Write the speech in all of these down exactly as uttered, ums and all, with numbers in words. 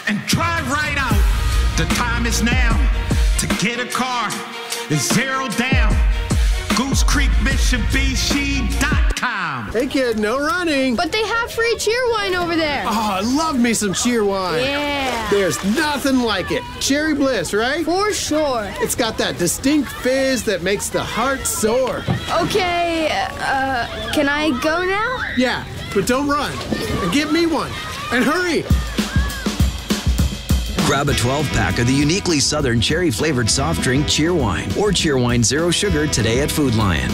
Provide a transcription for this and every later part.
and drive right out. The time is now to get a car. It's zero down. Goose Creek Mitsubishi dot com. Hey kid, no running. But they have free cheer wine over there. Oh, I love me some cheer wine. Yeah. There's nothing like it. Cherry Bliss, right? For sure. It's got that distinct fizz that makes the heart soar. Okay, uh, can I go now? Yeah, but don't run. And get me one. And hurry. Grab a twelve-pack of the uniquely Southern cherry-flavored soft drink Cheerwine or Cheerwine Zero Sugar today at Food Lion.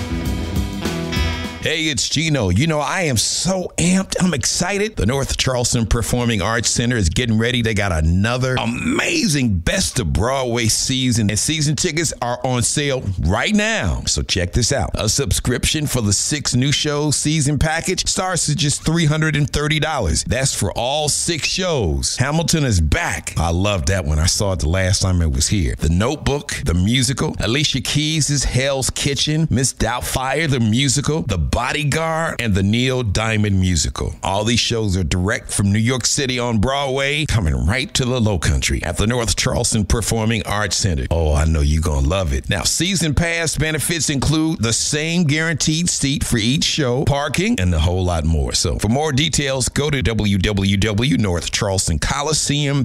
Hey, it's Gino. You know, I am so amped. I'm excited. The North Charleston Performing Arts Center is getting ready. They got another amazing Best of Broadway season, and season tickets are on sale right now. So check this out. A subscription for the six new shows season package starts at just three hundred thirty dollars. That's for all six shows. Hamilton is back. I loved that when I saw it the last time it was here. The Notebook, the musical, Alicia Keys' Hell's Kitchen, Miss Doubtfire, the musical, The Bodyguard, and the Neil Diamond musical. All these shows are direct from New York City on Broadway, coming right to the Lowcountry at the North Charleston Performing Arts Center. Oh, I know you're going to love it. Now, season pass benefits include the same guaranteed seat for each show, parking, and a whole lot more. So for more details, go to w w w dot north charleston coliseum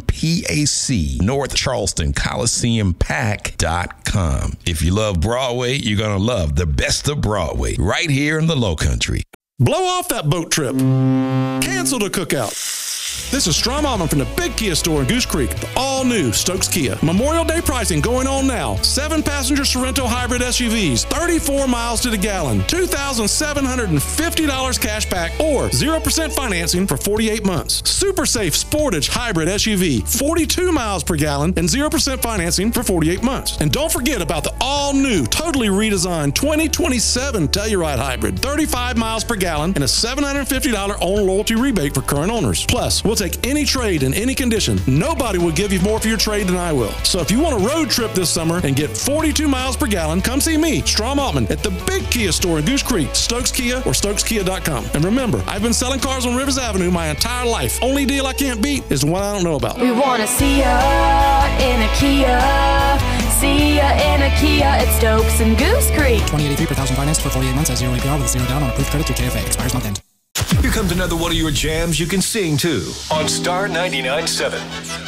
pac, North Charleston Coliseum pac dot com. If you love Broadway, you're going to love the Best of Broadway right here in the Lowcountry. Blow off that boat trip. Cancel the cookout. This is Strom Allman from the Big Kia store in Goose Creek. The all-new Stokes Kia. Memorial Day pricing going on now. Seven-passenger Sorrento hybrid S U Vs, thirty-four miles to the gallon, two thousand seven hundred fifty dollars cash back, or zero percent financing for forty-eight months. Super Safe Sportage hybrid S U V, forty-two miles per gallon, and zero percent financing for forty-eight months. And don't forget about the all-new, totally redesigned twenty twenty-seven Telluride hybrid, thirty-five miles per gallon, and a seven hundred fifty dollars own loyalty rebate for current owners. Plus, we'll take any trade in any condition. Nobody will give you more for your trade than I will. So if you want a road trip this summer and get forty-two miles per gallon, come see me, Strom Altman, at the Big Kia store in Goose Creek, Stokes Kia or stokes kia dot com. And remember, I've been selling cars on Rivers Avenue my entire life. Only deal I can't beat is the one I don't know about. We want to see ya in a Kia. See ya in a Kia at Stokes and Goose Creek. twenty eighty-three per thousand financed for forty-eight months at zero A P R with zero down on approved credit through J F A. Expires month end. Here comes another one of your jams you can sing to on Star ninety-nine point seven.